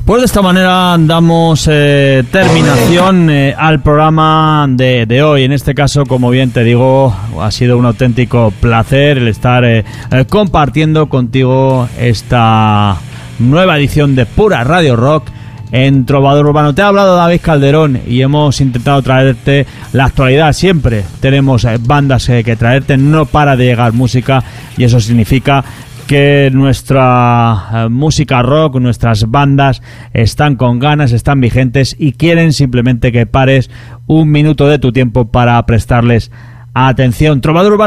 Pues de esta manera damos terminación al programa de hoy. En este caso, como bien te digo, ha sido un auténtico placer el estar compartiendo contigo esta nueva edición de Pura Radio Rock en Trovador Urbano. Te ha hablado David Calderón y hemos intentado traerte la actualidad. Siempre tenemos bandas que traerte, no para de llegar música y eso significa que nuestra música rock, nuestras bandas están con ganas, están vigentes y quieren simplemente que pares un minuto de tu tiempo para prestarles atención.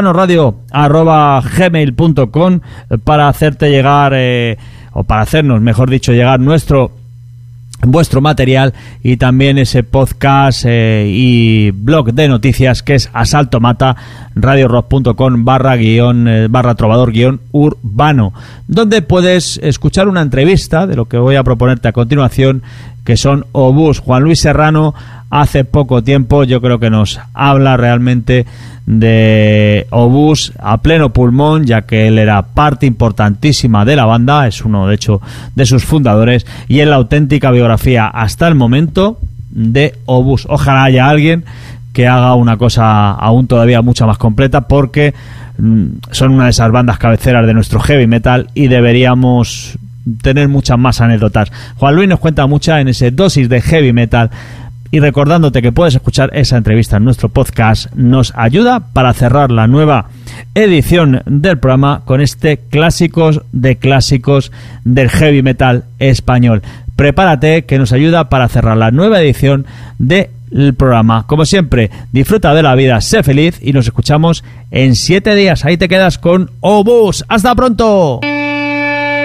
trovadorurbanorradio@gmail.com para hacerte llegar o para hacernos, mejor dicho, llegar vuestro material y también ese podcast y blog de noticias que es Asalto Mata, radiorock.com barra trovador urbano, donde puedes escuchar una entrevista de lo que voy a proponerte a continuación, que son Obús. Juan Luis Serrano hace poco tiempo yo creo que nos habla realmente de Obús a pleno pulmón, ya que él era parte importantísima de la banda, es uno de hecho de sus fundadores, y es la auténtica biografía hasta el momento de Obús. Ojalá haya alguien que haga una cosa aún todavía mucho más completa, porque son una de esas bandas cabeceras de nuestro heavy metal y deberíamos tener muchas más anécdotas. Juan Luis nos cuenta muchas en ese dosis de heavy metal. Y recordándote que puedes escuchar esa entrevista en nuestro podcast, nos ayuda para cerrar la nueva edición del programa con este clásicos de clásicos del heavy metal español. Prepárate, que nos ayuda para cerrar la nueva edición del programa. Como siempre, disfruta de la vida, sé feliz y nos escuchamos en 7 días. Ahí te quedas con Obús. ¡Hasta pronto!